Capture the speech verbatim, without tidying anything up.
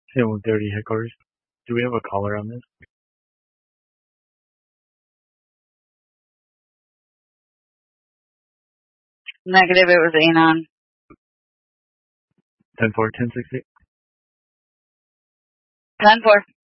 Hey, one thirty headquarters. Do we have a caller on this? Negative, it was Anon. ten four, ten sixty. ten four.